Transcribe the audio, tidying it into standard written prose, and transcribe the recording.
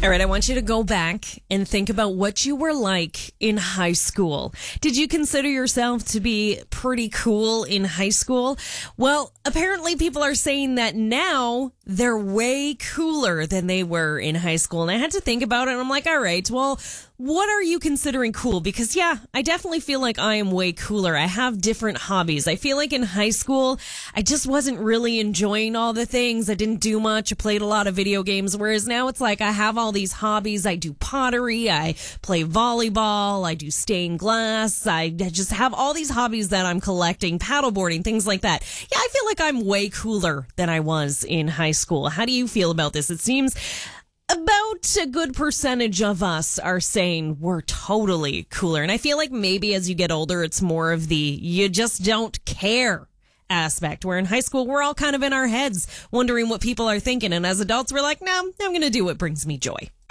All right, I want you to go back and think about what you were like in high school. Did you consider yourself to be pretty cool in high school? Well, apparently people are saying that now they're way cooler than they were in high school. And I had to think about it, and I'm like, all right, well, what are you considering cool? Because, yeah, I definitely feel like I am way cooler. I have different hobbies. I feel like in high school, I just wasn't really enjoying all the things. I didn't do much. I played a lot of video games, whereas now it's like I have all these hobbies. I do pottery. I play volleyball. I do stained glass. I just have all these hobbies that I'm collecting, paddleboarding, things like that. Yeah, I feel like I'm way cooler than I was in high school. How do you feel about this? It seems about a good percentage of us are saying we're totally cooler. And I feel like maybe as you get older, it's more of the you just don't care aspect, where in high school, we're all kind of in our heads wondering what people are thinking. And as adults, we're like, no, I'm going to do what brings me joy.